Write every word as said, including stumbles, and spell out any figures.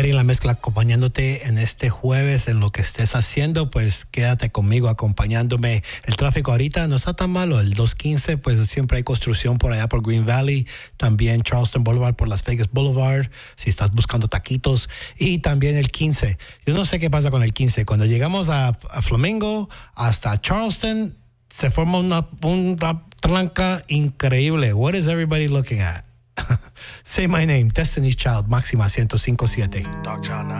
Eric La Mezcla acompañándote en este jueves en lo que estés haciendo, pues quédate conmigo acompañándome. El tráfico ahorita no está tan malo, el dos quince, pues siempre hay construcción por allá por Green Valley, también Charleston Boulevard por Las Vegas Boulevard, si estás buscando taquitos, y también el quince. Yo no sé qué pasa con el quince, cuando llegamos a, a Flamingo hasta Charleston, se forma una, una tranca increíble. What is everybody looking at? Say my name, Destiny's Child, Máxima ciento cinco punto siete. Dark Child